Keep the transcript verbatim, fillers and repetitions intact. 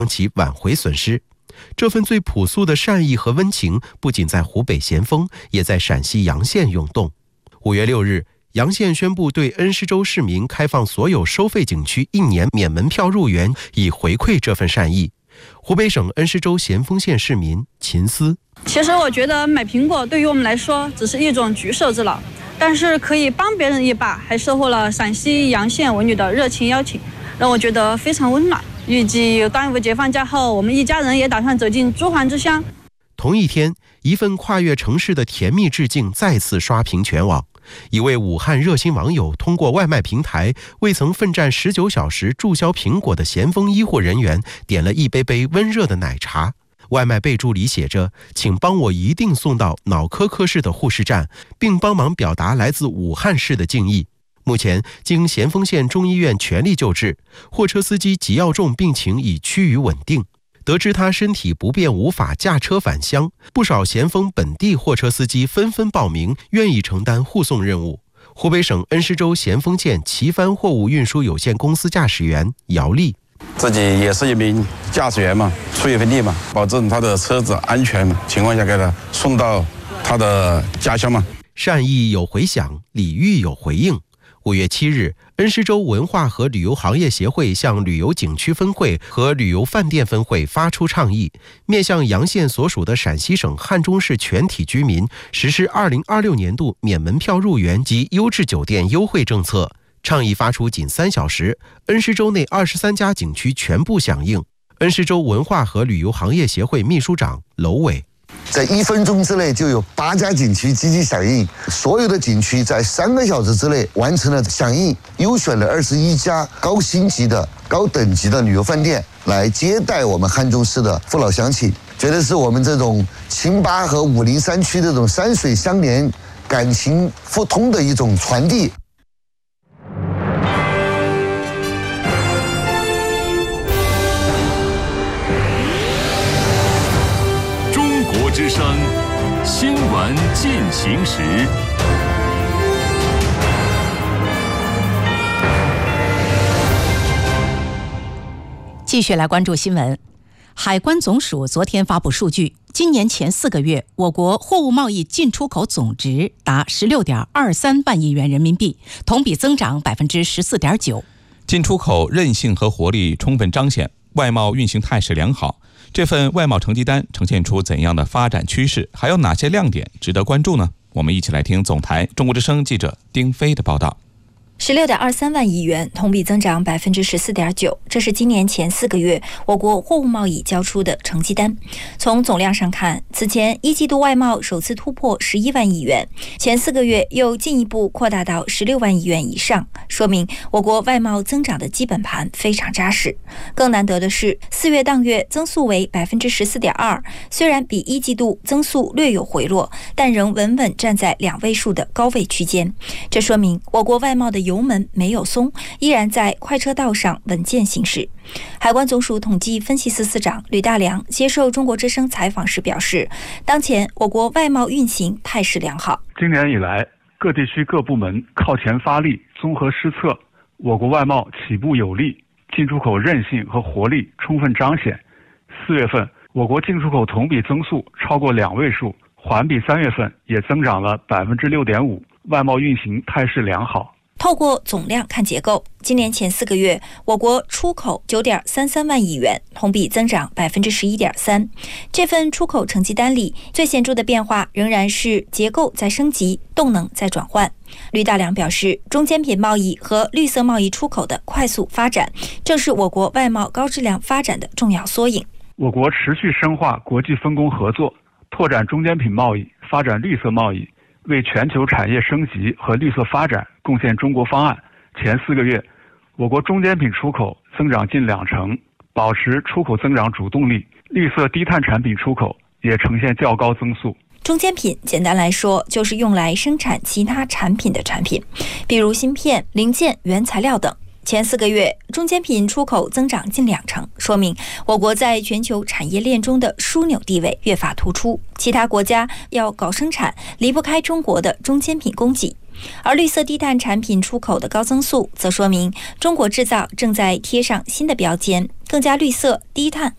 其挽回损失。这份最朴素的善意和温情，不仅在湖北咸丰，也在陕西洋县涌动。五月六日，洋县宣布对恩施州市民开放所有收费景区一年免门票入园，以回馈这份善意。湖北省恩施州咸丰县市民秦思： 其实我觉得买苹果对于我们来说只是一种举手之劳，但是可以帮别人一把，还收获了陕西洋县文旅的热情邀请，让我觉得非常温暖。预计端午节放假后，我们一家人也打算走进珠环之乡。 同一天，一份跨越城市的甜蜜致敬再次刷屏全网。一位武汉热心网友通过外卖平台，未曾奋战十九小时注销苹果的咸丰医护人员点了一杯杯温热的奶茶。外卖备注里写着：请帮我一定送到脑科科室的护士站，并帮忙表达来自武汉市的敬意。目前经咸丰县中医院全力救治，货车司机吉耀仲病情已趋于稳定。得知他身体不便无法驾车返乡，不少咸丰本地货车司机纷纷报名，愿意承担护送任务。湖北省恩施州咸丰县旗帆货物运输有限公司驾驶员姚丽： 自己也是一名驾驶员嘛，出一份力嘛，保证他的车子安全情况下给他送到他的家乡嘛。 善意有回响，礼遇有回应。五月七日，恩施州文化和旅游行业协会向旅游景区分会和旅游饭店分会发出倡议，面向洋县所属的陕西省汉中市全体居民实施二零二六年度免门票入园及优质酒店优惠政策。倡议发出仅三小时，恩施州内二十三家景区全部响应。恩施州文化和旅游行业协会秘书长娄伟： 在一分钟之内就有八家景区积极响应，所有的景区在三个小时之内完成了响应，优选了二十一家高星级的、高等级的旅游饭店来接待我们汉中市的父老乡亲，觉得是我们这种秦巴和武陵山区这种山水相连、感情互通的一种传递。 之声新闻进行时， 继续来关注新闻。海关总署昨天发布数据，今年前四个月，我国货物贸易进出口总值达十六点二三万亿元人民币，同比增长百分之十四点九。 进出口韧性和活力充分彰显，外贸运行态势良好。这份外贸成绩单呈现出怎样的发展趋势？还有哪些亮点值得关注呢？我们一起来听总台中国之声记者丁飞的报道。 十六点二三万亿元，同比增长百分之十四点九，这是今年前四个月我国货物贸易交出的成绩单。从总量上看，此前一季度外贸首次突破十一万亿元，前四个月又进一步扩大到十六万亿元以上，说明我国外贸增长的基本盘非常扎实。更难得的是，四月当月增速为百分之十四点二，虽然比一季度增速略有回落，但仍稳稳站在两位数的高位区间。这说明我国外贸的油门没有松，依然在快车道上稳健行驶。海关总署统计分析司司长吕大良接受中国之声采访时表示，当前我国外贸运行态势良好。 今年以来，各地区各部门靠前发力，综合施策，我国外贸起步有力，进出口韧性和活力充分彰显。四月份，我国进出口同比增速超过两位数，环比三月份也增长了百分之六点五，外贸运行态势良好。 透过总量看结构，今年前四个月，我国出口九点三三万亿元，同比增长百分之十一点三。这份出口成绩单里，最显著的变化仍然是结构在升级，动能在转换。吕大良表示，中间品贸易和绿色贸易出口的快速发展，正是我国外贸高质量发展的重要缩影。 我国持续深化国际分工合作，拓展中间品贸易，发展绿色贸易，为全球产业升级和绿色发展贡献中国方案。前四个月，我国中间品出口增长近两成，保持出口增长主动力，绿色低碳产品出口也呈现较高增速。 中间品简单来说就是用来生产其他产品的产品，比如芯片、零件、原材料等。前四个月，中间品出口增长近两成，说明我国在全球产业链中的枢纽地位越发突出。其他国家要搞生产，离不开中国的中间品供给。而绿色低碳产品出口的高增速，则说明中国制造正在贴上新的标签，更加绿色、低碳